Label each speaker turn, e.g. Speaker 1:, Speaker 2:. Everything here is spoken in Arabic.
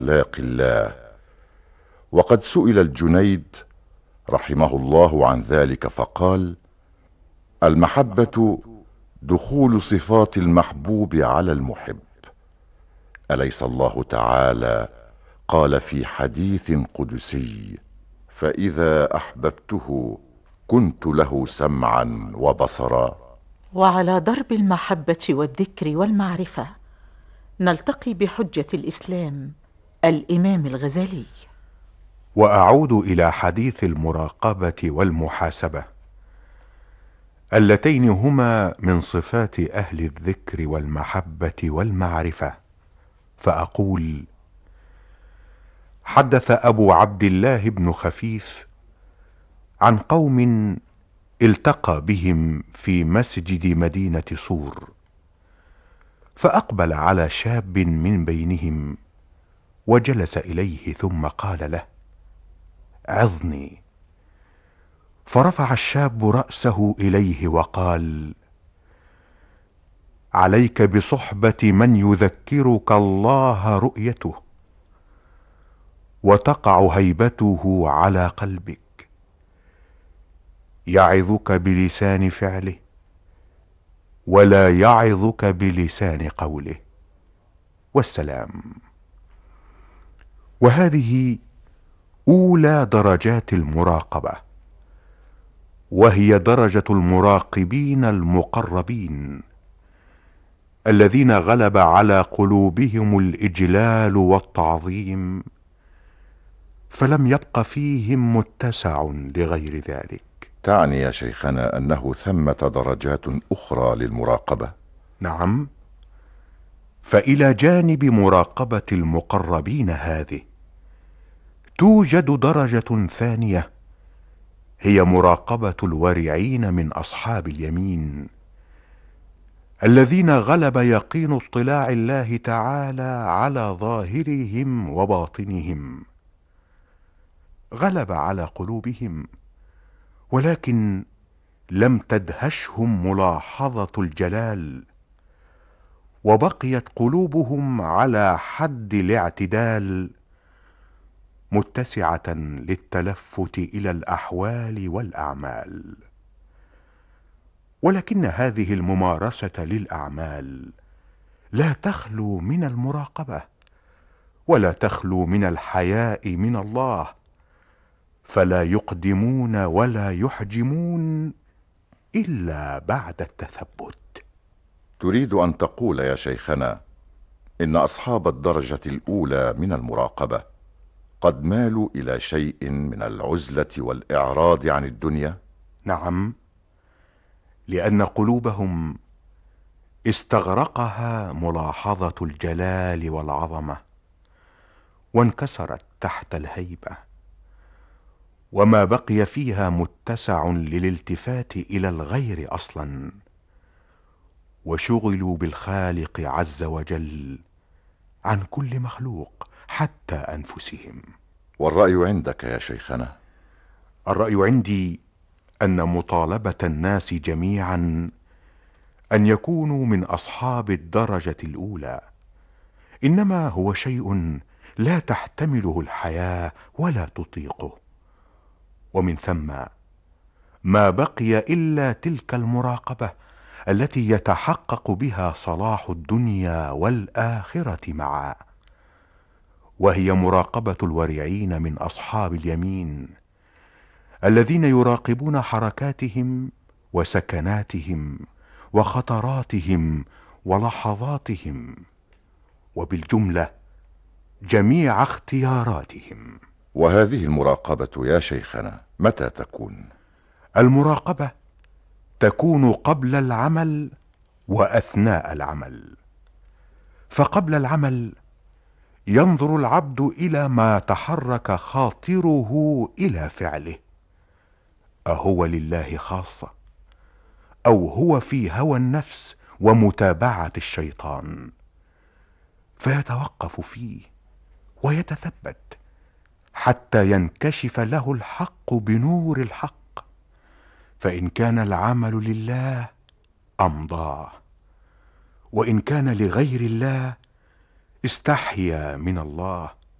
Speaker 1: لاقي الله. وقد سئل الجنيد رحمه الله عن ذلك فقال: المحبة دخول صفات المحبوب على المحب. أليس الله تعالى قال في حديث قدسي: فإذا أحببته كنت له سمعا وبصرا؟
Speaker 2: وعلى درب المحبة والذكر والمعرفة نلتقي بحجة الإسلام الإمام الغزالي.
Speaker 3: وأعود إلى حديث المراقبة والمحاسبة، اللتين هما من صفات أهل الذكر والمحبة والمعرفة، فأقول: حدث أبو عبد الله بن خفيف عن قوم التقى بهم في مسجد مدينة صور، فأقبل على شاب من بينهم وجلس إليه ثم قال له: عظني. فرفع الشاب رأسه إليه وقال: عليك بصحبة من يذكرك الله رؤيته، وتقع هيبته على قلبك، يعظك بلسان فعله ولا يعظك بلسان قوله، والسلام. وهذه أولى درجات المراقبة، وهي درجة المراقبين المقربين الذين غلب على قلوبهم الإجلال والتعظيم، فلم يبق فيهم متسع لغير ذلك.
Speaker 1: تعني يا شيخنا أنه ثمة درجات أخرى للمراقبة؟
Speaker 3: نعم، فإلى جانب مراقبة المقربين هذه توجد درجة ثانية، هي مراقبة الورعين من أصحاب اليمين، الذين غلب يقين اطلاع الله تعالى على ظاهرهم وباطنهم، غلب على قلوبهم، ولكن لم تدهشهم ملاحظة الجلال، وبقيت قلوبهم على حد الاعتدال، متسعة للتلفت إلى الأحوال والأعمال. ولكن هذه الممارسة للأعمال لا تخلو من المراقبة، ولا تخلو من الحياء من الله، فلا يقدمون ولا يحجمون إلا بعد التثبت.
Speaker 1: تريد أن تقول يا شيخنا إن أصحاب الدرجة الأولى من المراقبة قد مالوا إلى شيء من العزلة والإعراض عن الدنيا؟
Speaker 3: نعم، لأن قلوبهم استغرقها ملاحظة الجلال والعظمة، وانكسرت تحت الهيبة، وما بقي فيها متسع للالتفات إلى الغير أصلا، وشغلوا بالخالق عز وجل عن كل مخلوق حتى أنفسهم.
Speaker 1: والرأي عندك يا شيخنا؟
Speaker 3: الرأي عندي أن مطالبة الناس جميعا أن يكونوا من أصحاب الدرجة الأولى إنما هو شيء لا تحتمله الحياة ولا تطيقه، ومن ثم ما بقي إلا تلك المراقبة التي يتحقق بها صلاح الدنيا والآخرة معا، وهي مراقبة الورعين من أصحاب اليمين، الذين يراقبون حركاتهم وسكناتهم وخطراتهم ولحظاتهم، وبالجملة جميع اختياراتهم.
Speaker 1: وهذه المراقبة يا شيخنا متى تكون؟
Speaker 3: المراقبة تكون قبل العمل وأثناء العمل. فقبل العمل ينظر العبد إلى ما تحرك خاطره إلى فعله، أهو لله خاصة أو هو في هوى النفس ومتابعة الشيطان، فيتوقف فيه ويتثبت حتى ينكشف له الحق بنور الحق، فإن كان العمل لله أمضاه، وإن كان لغير الله استحيا من الله